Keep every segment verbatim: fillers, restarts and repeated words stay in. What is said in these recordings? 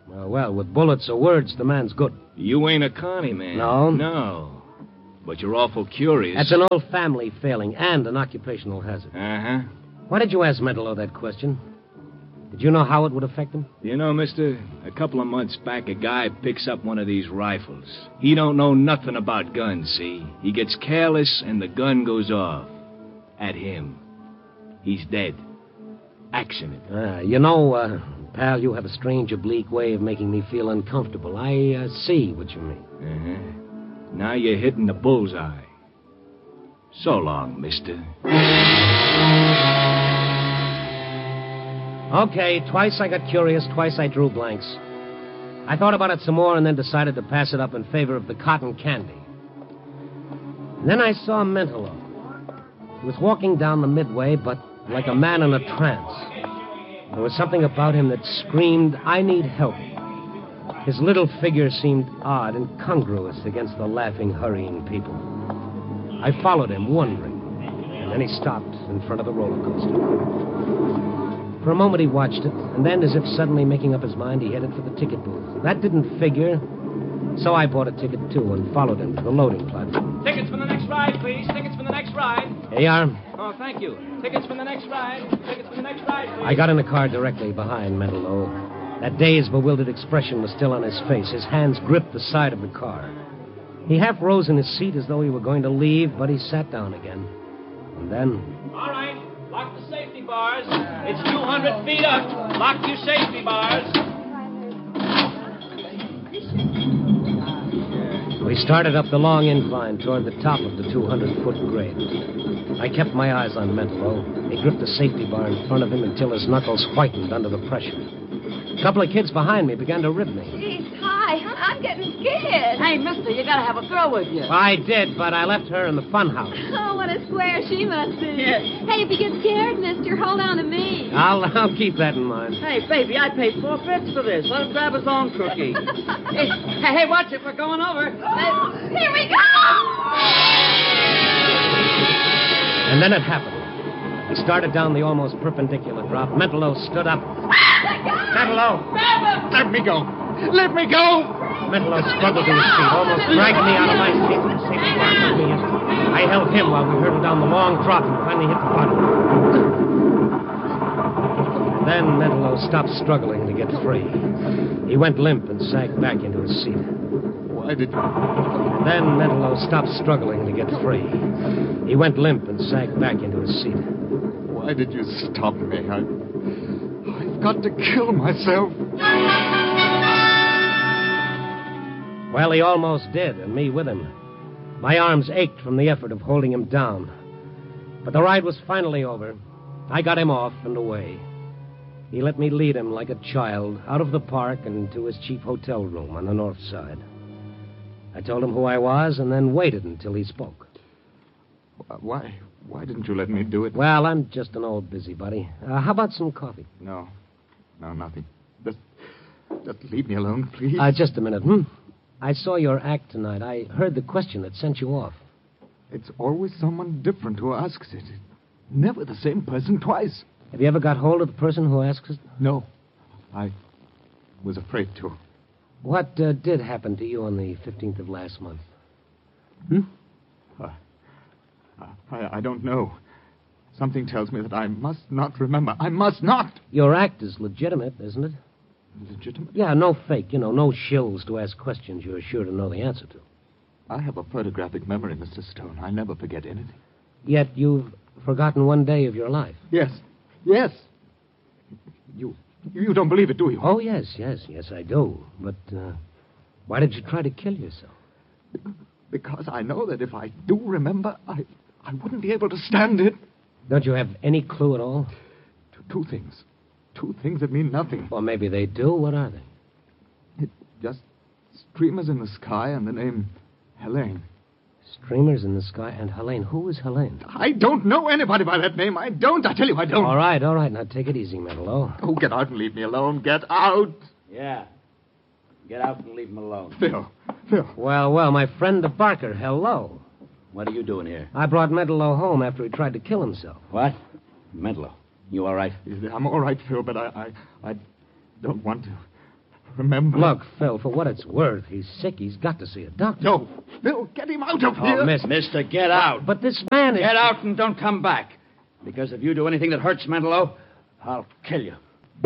Uh, well, with bullets or words, the man's good. You ain't a Connie man. No? No. But you're awful curious. That's an old family failing and an occupational hazard. Uh-huh. Why did you ask Mendelow that question? Did you know how it would affect him? You know, mister, a couple of months back, a guy picks up one of these rifles. He don't know nothing about guns, see? He gets careless, and the gun goes off. At him. He's dead. Accident. Uh, you know, uh, pal, you have a strange, oblique way of making me feel uncomfortable. I uh, see what you mean. Uh-huh. Now you're hitting the bullseye. So long, mister. Okay, twice I got curious, twice I drew blanks. I thought about it some more and then decided to pass it up in favor of the cotton candy. And then I saw Mendelow. He was walking down the midway, but like a man in a trance. There was something about him that screamed, I need help. His little figure seemed odd, incongruous against the laughing, hurrying people. I followed him, wondering, and then he stopped in front of the roller coaster. For a moment he watched it, and then, as if suddenly making up his mind, he headed for the ticket booth. That didn't figure, so I bought a ticket, too, and followed him to the loading platform. Tickets for the next ride, please. Tickets for the next ride. Here you are. Oh, thank you. Tickets for the next ride. Tickets for the next ride, please. I got in the car directly behind Mendelow. That dazed, bewildered expression was still on his face. His hands gripped the side of the car. He half rose in his seat as though he were going to leave, but he sat down again. And then... All right. Lock the safety bars. It's two hundred feet up. Lock your safety bars. We started up the long incline toward the top of the two hundred foot grade. I kept my eyes on Mendelow. He gripped the safety bar in front of him until his knuckles whitened under the pressure. A couple of kids behind me began to rib me. Jeez, hi. I'm getting scared. Hey, mister, you gotta have a girl with you. I did, but I left her in the funhouse. Oh, what a square she must be. Yeah. Hey, if you get scared, mister, hold on to me. I'll, I'll keep that in mind. Hey, baby, I paid four bits for this. Let him grab his own cookie. hey, hey, hey, watch it. We're going over. Here we go! And then it happened. We started down the almost perpendicular drop. Mendelow stood up. Mendelow! Let me go! Let me go! Mendelow struggled to his feet, almost dragged me out of my seat with the safety bar took me in. I held him while we hurtled down the long drop and finally hit the bottom. Then Mendelow stopped struggling to get free. He went limp and sank back into his seat. Why did you... Then Mendelow stopped struggling to get free. He went limp and sank back into his seat. Why did you stop me? I... I've got to kill myself. Well, he almost did, and me with him. My arms ached from the effort of holding him down. But the ride was finally over. I got him off and away. He let me lead him like a child out of the park and to his cheap hotel room on the north side. I told him who I was and then waited until he spoke. Why? Why didn't you let me do it? Well, I'm just an old busybody. Uh, how about some coffee? No. No, nothing. Just, just leave me alone, please. Uh, just a minute, hmm? I saw your act tonight. I heard the question that sent you off. It's always someone different who asks it. Never the same person twice. Have you ever got hold of the person who asks it? No. I was afraid to. What uh, did happen to you on the fifteenth of last month? Hmm? Uh, I, I don't know. Something tells me that I must not remember. I must not! Your act is legitimate, isn't it? Legitimate? Yeah, no fake. You know, no shills to ask questions you're sure to know the answer to. I have a photographic memory, Mister Stone. I never forget anything. Yet you've forgotten one day of your life. Yes. Yes. You you don't believe it, do you? Oh, yes, yes, yes, I do. But uh, why did you try to kill yourself? Because I know that if I do remember, I, I wouldn't be able to stand it. Don't you have any clue at all? Two, two things. Two things that mean nothing. Or maybe they do. What are they? It just streamers in the sky and the name Helene. Streamers in the sky and Helene. Who is Helene? I don't know anybody by that name. I don't. I tell you, I don't. All right, all right. Now take it easy, Mendelow. Oh, get out and leave me alone. Get out. Yeah. Get out and leave him alone. Phil. Phil. Well, well, my friend the Barker, hello. What are you doing here? I brought Mendelow home after he tried to kill himself. What? Mendelow. You all right? I'm all right, Phil, but I, I, I don't want to. remember. Look, Phil, for what it's worth, he's sick. He's got to see a doctor. No, Phil, get him out of here. Oh, miss. Mister, get out. But this man is... Get out and don't come back. Because if you do anything that hurts Mentelo, I'll kill you.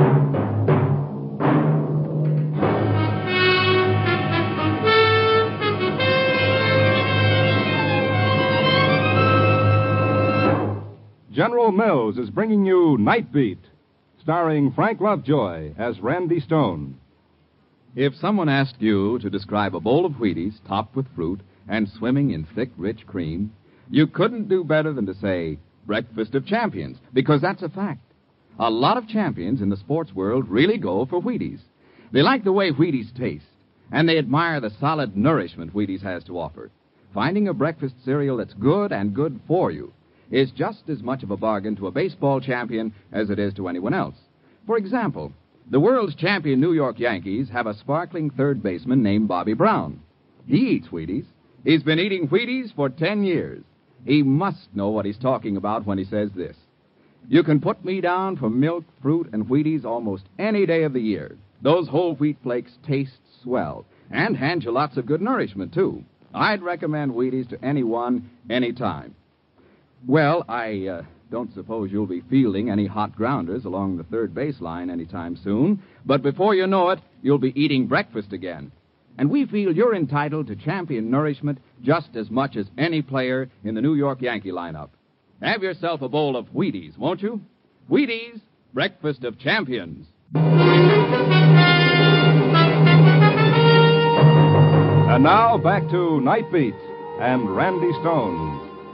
General Mills is bringing you Night Beat, starring Frank Lovejoy as Randy Stone. If someone asked you to describe a bowl of Wheaties topped with fruit and swimming in thick, rich cream, you couldn't do better than to say breakfast of champions, because that's a fact. A lot of champions in the sports world really go for Wheaties. They like the way Wheaties taste, and they admire the solid nourishment Wheaties has to offer. Finding a breakfast cereal that's good and good for you is just as much of a bargain to a baseball champion as it is to anyone else. For example, the world's champion New York Yankees have a sparkling third baseman named Bobby Brown. He eats Wheaties. He's been eating Wheaties for ten years. He must know what he's talking about when he says this. You can put me down for milk, fruit, and Wheaties almost any day of the year. Those whole wheat flakes taste swell and hand you lots of good nourishment, too. I'd recommend Wheaties to anyone, anytime. Well, I uh, don't suppose you'll be fielding any hot grounders along the third base line anytime soon, but before you know it, you'll be eating breakfast again. And we feel you're entitled to champion nourishment just as much as any player in the New York Yankee lineup. Have yourself a bowl of Wheaties, won't you? Wheaties, breakfast of champions. And now back to Night Beat and Randy Stone.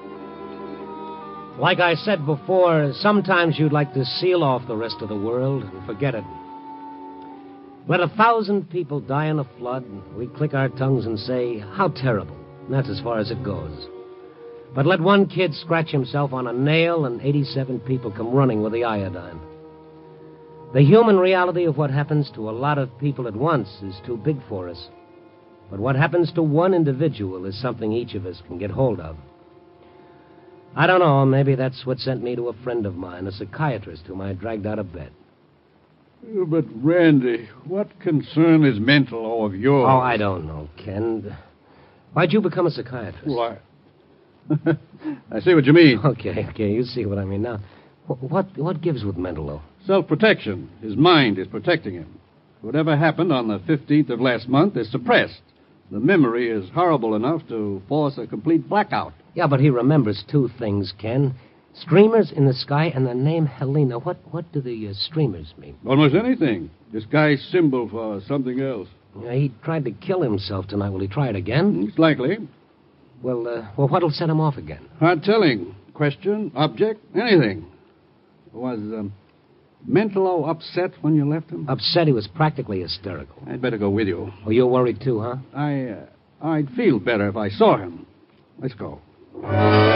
Like I said before, sometimes you'd like to seal off the rest of the world and forget it. Let a thousand people die in a flood, and we click our tongues and say, how terrible. And that's as far as it goes. But let one kid scratch himself on a nail and eighty-seven people come running with the iodine. The human reality of what happens to a lot of people at once is too big for us. But what happens to one individual is something each of us can get hold of. I don't know, maybe that's what sent me to a friend of mine, a psychiatrist whom I dragged out of bed. But, Randy, what concern is Mentelo of yours? Oh, I don't know, Ken. Why'd you become a psychiatrist? Why? I see what you mean. Okay, okay, you see what I mean. Now, what what gives with Mentelo? Self-protection. His mind is protecting him. Whatever happened on the fifteenth of last month is suppressed. The memory is horrible enough to force a complete blackout. Yeah, but he remembers two things, Ken. Streamers in the sky and the name Helena. What what do the uh, streamers mean? Almost anything. The sky's symbol for something else. Yeah, he tried to kill himself tonight. Will he try it again? It's likely. Well, uh, well, what'll set him off again? Hard telling. Question, object, anything. Was um, Mentelo upset when you left him? Upset? He was practically hysterical. I'd better go with you. Oh, you're worried too, huh? I, uh, I'd feel better if I saw him. Let's go.